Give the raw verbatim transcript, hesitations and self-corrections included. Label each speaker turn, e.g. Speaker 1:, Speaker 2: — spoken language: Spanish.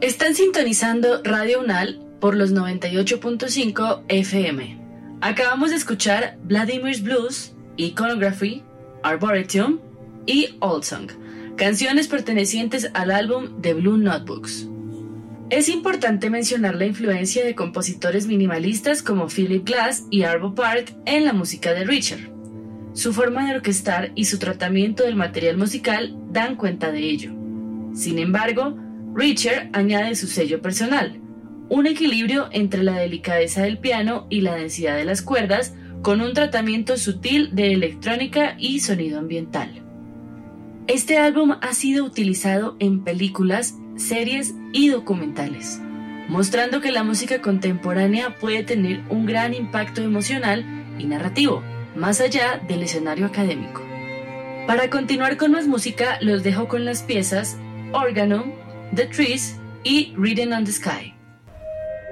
Speaker 1: Están sintonizando Radio UNAL por los noventa y ocho punto cinco F M. Acabamos de escuchar Vladimir's Blues, Iconography, Arboretum y Old Song, canciones pertenecientes al álbum The Blue Notebooks. Es importante mencionar la influencia de compositores minimalistas como Philip Glass y Arvo Pärt en la música de Richard. Su forma de orquestar y su tratamiento del material musical dan cuenta de ello. Sin embargo, Richard añade su sello personal, un equilibrio entre la delicadeza del piano y la densidad de las cuerdas, con un tratamiento sutil de electrónica y sonido ambiental. Este álbum ha sido utilizado en películas, series y documentales, mostrando que la música contemporánea puede tener un gran impacto emocional y narrativo, más allá del escenario académico. Para continuar con más música, los dejo con las piezas Organum, The Trees y Reading on the Sky.